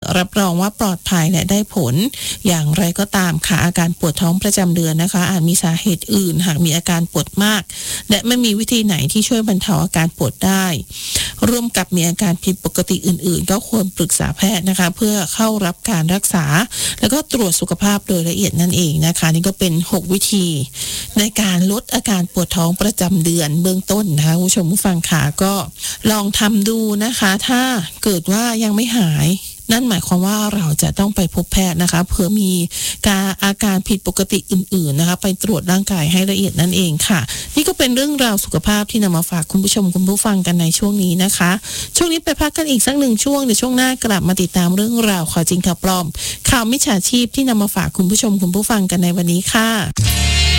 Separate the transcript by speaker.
Speaker 1: รับรองว่าปลอดภัยและได้ผลอย่างไรก็ตามค่ะอาการปวดท้องประจำเดือนนะคะอาจมีสาเหตุอื่นหากมีอาการปวดมากและไม่มีวิธีไหนที่ช่วยบรรเทาอาการปวดได้ร่วมกับมีอาการผิดปกติอื่นๆก็ควรปรึกษาแพทย์นะคะเพื่อเข้ารับการรักษาแล้วก็ตรวจสุขภาพโดยละเอียดนั่นเองนะคะนี่ก็เป็น6วิธีในการลดอาการปวดท้องประจำเดือนเบื้องต้นนะคะผู้ชมผู้ฟังค่ะก็ลองทำดูนะคะถ้าเกิดว่ายังไม่หายนั่นหมายความว่าเราจะต้องไปพบแพทย์นะคะเผื่อมีอาการผิดปกติอื่นๆนะคะไปตรวจร่างกายให้ละเอียดนั่นเองค่ะนี่ก็เป็นเรื่องราวสุขภาพที่นำมาฝากคุณผู้ชมคุณผู้ฟังกันในช่วงนี้นะคะช่วงนี้ไปพักกันอีกสัก1ช่วงเดี๋ยวช่วงหน้ากลับมาติดตามเรื่องราวข่าวจริงข่าวปลอมข่าวมิจฉาชีพที่นำมาฝากคุณผู้ชมคุณผู้ฟังกันในวันนี้ค่ะ